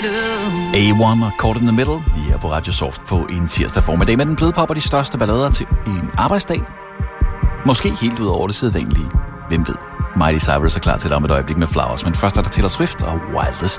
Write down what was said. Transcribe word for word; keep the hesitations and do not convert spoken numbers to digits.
A et og Caught in the Middle her på Radio Soft på en tirsdag formiddag med den blødpop og de største ballader til en arbejdsdag. Måske helt ud over det sædvanlige. Hvem ved? Miley Cyrus er klar til dig om et øjeblik med Flowers, men først er der Taylor Swift og Wildest